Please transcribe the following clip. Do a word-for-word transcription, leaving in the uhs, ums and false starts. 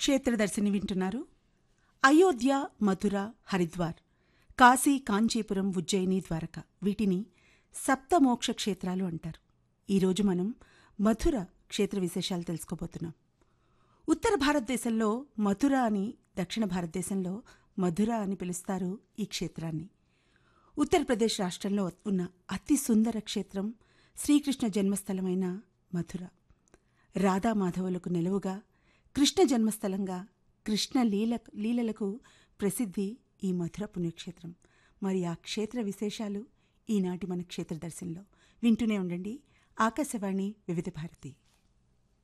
క్షేత్రదర్శిని వింటున్నారు. అయోధ్య, మథుర, హరిద్వార్, కాశీ, కాంచీపురం, ఉజ్జయిని, ద్వారక వీటిని సప్తమోక్ష క్షేత్రాలు అంటారు. ఈరోజు మనం మథుర క్షేత్ర విశేషాలు తెలుసుకోబోతున్నాం. ఉత్తర భారతదేశంలో మథుర అని, దక్షిణ భారతదేశంలో మధుర అని పిలుస్తారు ఈ క్షేత్రాన్ని. ఉత్తరప్రదేశ్ రాష్ట్రంలో ఉన్న అతి సుందర క్షేత్రం శ్రీకృష్ణ జన్మస్థలమైన మథుర. రాధామాధవులకు నెలవుగా, కృష్ణ జన్మస్థలంగా, కృష్ణ లీల లీలలకు ప్రసిద్ధి ఈ మథుర పుణ్యక్షేత్రం. మరి ఆ క్షేత్ర విశేషాలు ఈనాటి మన క్షేత్రదర్శినిలో వింటూనే ఉండండి. ఆకాశవాణి వివిధ భారతి.